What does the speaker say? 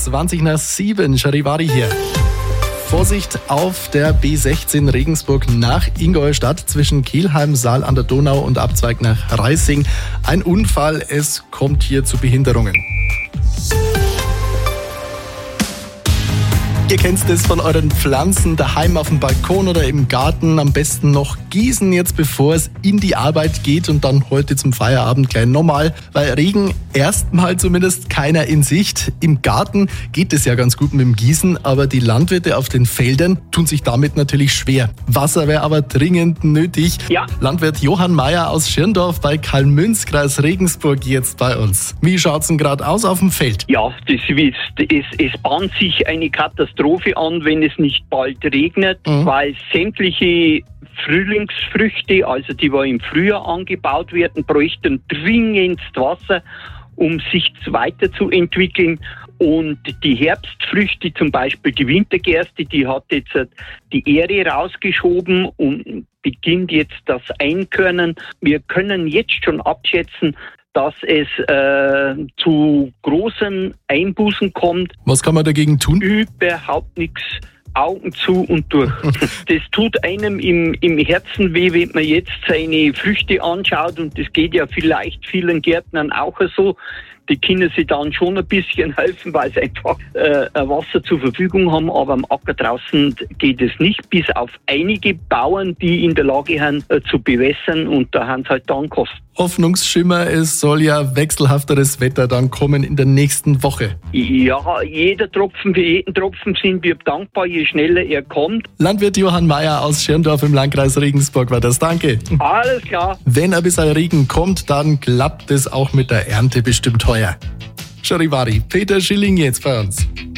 7:20 Charivari hier. Vorsicht auf der B16 Regensburg nach Ingolstadt zwischen Kelheim, Saal an der Donau und Abzweig nach Reising. Ein Unfall, es kommt hier zu Behinderungen. Ihr kennt es von euren Pflanzen daheim auf dem Balkon oder im Garten. Am besten noch gießen jetzt, bevor es in die Arbeit geht und dann heute zum Feierabend gleich nochmal. Weil Regen erstmal zumindest keiner in Sicht. Im Garten geht es ja ganz gut mit dem Gießen, aber die Landwirte auf den Feldern tun sich damit natürlich schwer. Wasser wäre aber dringend nötig. Ja. Landwirt Johann Mayer aus Schirndorf bei Kalmünz, Kreis Regensburg, jetzt bei uns. Wie schaut's denn gerade aus auf dem Feld? Ja, es bahnt sich eine Katastrophe an, wenn es nicht bald regnet, weil sämtliche Frühlingsfrüchte, also die im Frühjahr angebaut werden, bräuchten dringendst Wasser, um sich weiterzuentwickeln. Und die Herbstfrüchte, zum Beispiel die Wintergerste, die hat jetzt die Ähre rausgeschoben und beginnt jetzt das Einkörnen. Wir können jetzt schon abschätzen, dass es zu großen Einbußen kommt. Was kann man dagegen tun? Überhaupt nichts. Augen zu und durch. Das tut einem im Herzen weh, wenn man jetzt seine Früchte anschaut, und das geht ja vielleicht vielen Gärtnern auch so. Die können sich dann schon ein bisschen helfen, weil sie einfach Wasser zur Verfügung haben, aber am Acker draußen geht es nicht, bis auf einige Bauern, die in der Lage sind zu bewässern, und da haben sie halt dann Kosten. Hoffnungsschimmer, es soll ja wechselhafteres Wetter dann kommen in der nächsten Woche. Ja, jeder Tropfen für jeden Tropfen sind wir dankbar, je schneller er kommt. Landwirt Johann Mayer aus Schirndorf im Landkreis Regensburg war das. Danke. Alles klar. Wenn ein bisschen Regen kommt, dann klappt es auch mit der Ernte bestimmt heuer. Charivari, Peter Schilling jetzt bei uns.